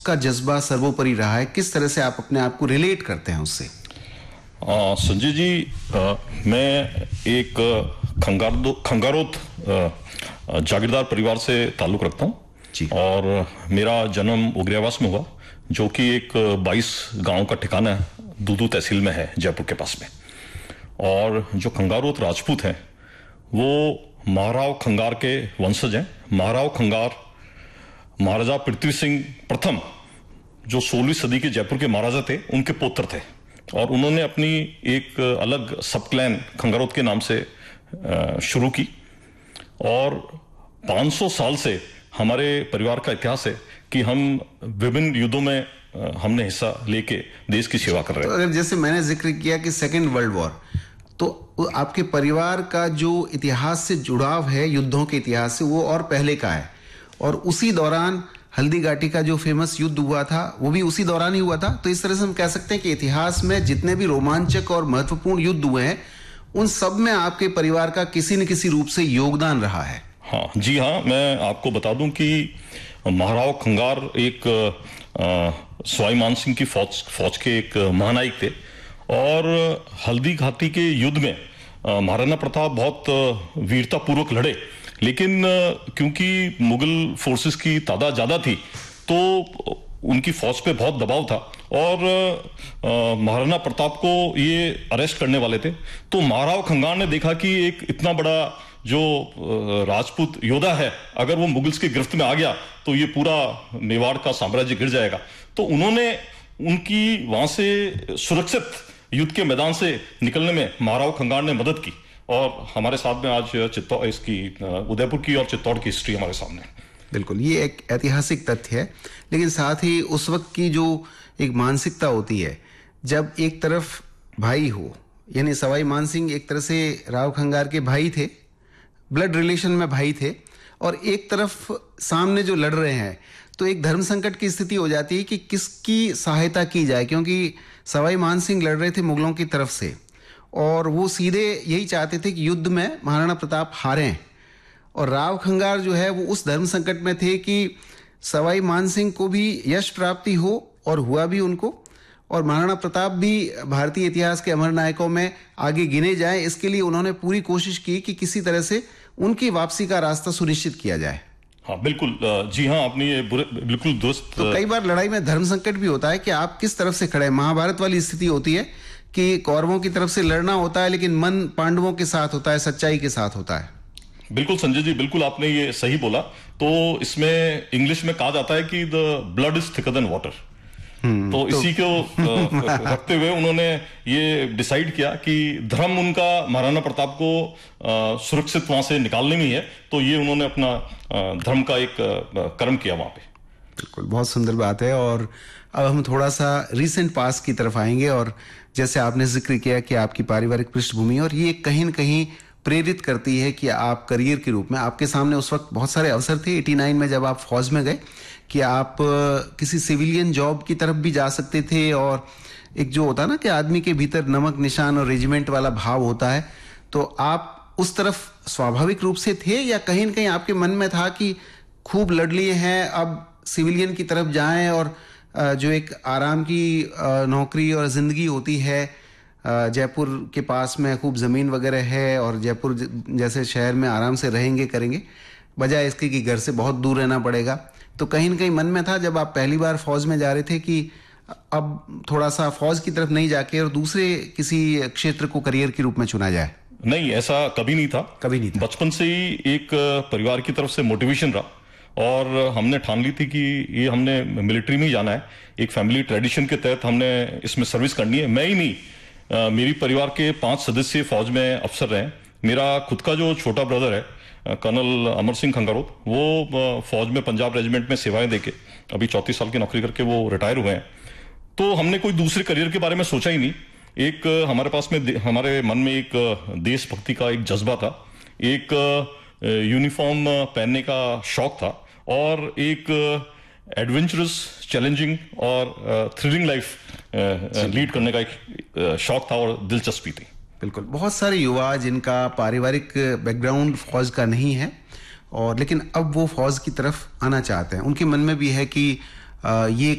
का जज्बा सर्वोपरि रहा है, किस तरह से आप अपने आप को रिलेट करते हैं उससे? संजय जी, मैं एक खंगारोत जागीरदार परिवार से ताल्लुक रखता हूँ और मेरा जन्म उग्रवास में हुआ, जो कि एक 22 गांव का ठिकाना है, दूदू तहसील में है, जयपुर के पास में। और जो खंगारोत राजपूत हैं वो महाराव खंगार के वंशज हैं। महाराव खंगार महाराजा पृथ्वी सिंह प्रथम, जो 16वीं सदी के जयपुर के महाराजा थे, उनके पुत्र थे। और उन्होंने अपनी एक अलग सब क्लैन खंगारोत के नाम से शुरू की। और 500 साल से हमारे परिवार का इतिहास है कि हम विभिन्न युद्धों में हमने हिस्सा लेके देश की सेवा कर रहे हैं। तो अगर जैसे मैंने जिक्र किया कि सेकेंड वर्ल्ड वॉर, तो आपके परिवार का जो इतिहास से जुड़ाव है, युद्धों के इतिहास से, वो और पहले का है। और उसी दौरान हल्दी घाटी का जो फेमस युद्ध हुआ था वो भी उसी दौरान ही हुआ था। तो इस तरह से हम कह सकते हैं कि इतिहास में जितने भी रोमांचक और महत्वपूर्ण युद्ध हुए हैं, उन सब में आपके परिवार का किसी न किसी रूप से योगदान रहा है। हाँ जी, हाँ, मैं आपको बता दूं कि महाराव खंगार एक सवाई मान सिंह की फौज के एक महानायक थे। और हल्दी घाटी के युद्ध में महाराणा प्रताप बहुत वीरता पूर्वक लड़े, लेकिन क्योंकि मुगल फोर्सेस की तादाद ज्यादा थी तो उनकी फौज पे बहुत दबाव था और महाराणा प्रताप को ये अरेस्ट करने वाले थे। तो महाराव खंगार ने देखा कि एक इतना बड़ा जो राजपूत योद्धा है, अगर वो मुगल्स की गिरफ्त में आ गया तो ये पूरा मेवाड़ का साम्राज्य गिर जाएगा। तो उन्होंने उनकी वहां से सुरक्षित युद्ध के मैदान से निकलने में महाराव खंगार ने मदद की। और हमारे साथ में आज इसकी उदयपुर की और चित्तौड़ की हिस्ट्री हमारे सामने। बिल्कुल, ये एक ऐतिहासिक तथ्य है, लेकिन साथ ही उस वक्त की जो एक मानसिकता होती है, जब एक तरफ भाई हो, यानी सवाई मान सिंह एक तरह से राव खंगार के भाई थे, ब्लड रिलेशन में भाई थे, और एक तरफ सामने जो लड़ रहे हैं, तो एक धर्म संकट की स्थिति हो जाती है कि किसकी सहायता की जाए, क्योंकि सवाई मान सिंह लड़ रहे थे मुगलों की तरफ से और वो सीधे यही चाहते थे कि युद्ध में महाराणा प्रताप हारें। और राव खंगार जो है वो उस धर्म संकट में थे कि सवाई मान सिंह को भी यश प्राप्ति हो, और हुआ भी उनको, और महाराणा प्रताप भी भारतीय इतिहास के अमर नायकों में आगे गिने जाए। इसके लिए उन्होंने पूरी कोशिश की कि किसी तरह से उनकी वापसी का रास्ता सुनिश्चित किया जाए। हाँ बिल्कुल, जी हाँ, आपने ये बिल्कुल दुरुस्त। तो कई बार लड़ाई में धर्म संकट भी होता है कि आप किस तरफ से खड़े हैं। महाभारत वाली स्थिति होती है कि कौरवों की तरफ से लड़ना होता है, लेकिन मन पांडवों के साथ होता है, सच्चाई के साथ होता है। बिल्कुल संजय जी, बिल्कुल आपने ये सही बोला। तो इसमें इंग्लिश में कहा जाता है कि the blood is thicker than water. तो इसी को रखते हुए उन्होंने ये डिसाइड किया कि धर्म उनका महाराणा प्रताप को सुरक्षित वहां से निकालने में ही है, तो ये उन्होंने अपना धर्म का एक कर्म किया वहां पे। बिल्कुल, बहुत सुंदर बात है। और अब हम थोड़ा सा रिसेंट पास की तरफ आएंगे। और जैसे आपने जिक्र किया कि आपकी पारिवारिक पृष्ठभूमि, और ये कहीं न कहीं प्रेरित करती है कि आप करियर के रूप में, आपके सामने उस वक्त बहुत सारे अवसर थे 89 में जब आप फौज में गए, कि आप किसी सिविलियन जॉब की तरफ भी जा सकते थे। और एक जो होता है ना कि आदमी के भीतर नमक निशान और रेजिमेंट वाला भाव होता है, तो आप उस तरफ स्वाभाविक रूप से थे, या कहीं न कहीं आपके मन में था कि खूब लड़ लिए हैं, अब सिविलियन की तरफ जाएं, और जो एक आराम की नौकरी और ज़िंदगी होती है, जयपुर के पास में खूब ज़मीन वगैरह है और जयपुर जैसे शहर में आराम से रहेंगे करेंगे, बजाय इसके कि घर से बहुत दूर रहना पड़ेगा। तो कहीं न कहीं मन में था जब आप पहली बार फौज में जा रहे थे कि अब थोड़ा सा फौज की तरफ नहीं जाके और दूसरे किसी क्षेत्र को करियर के रूप में चुना जाए? नहीं, ऐसा कभी नहीं था। कभी नहीं था। बचपन से ही एक परिवार की तरफ से मोटिवेशन रहा और हमने ठान ली थी कि ये हमने मिलिट्री में ही जाना है। एक फैमिली ट्रेडिशन के तहत हमने इसमें सर्विस करनी है। मैं ही नहीं, मेरी परिवार के 5 सदस्य फौज में अफसर रहे। मेरा खुद का जो छोटा ब्रदर है कर्नल अमर सिंह खंगारोत, वो फौज में पंजाब रेजिमेंट में सेवाएं देके अभी 34 साल की नौकरी करके वो रिटायर हुए हैं। तो हमने कोई दूसरे करियर के बारे में सोचा ही नहीं। एक हमारे पास में हमारे मन में एक देशभक्ति का एक जज्बा था, एक यूनिफॉर्म पहनने का शौक था, और एक एडवेंचरस, चैलेंजिंग और थ्रिलिंग लाइफ लीड करने का एक शौक था और दिलचस्पी थी। बिल्कुल, बहुत सारे युवा जिनका पारिवारिक बैकग्राउंड फौज का नहीं है, और लेकिन अब वो फौज की तरफ आना चाहते हैं, उनके मन में भी है कि ये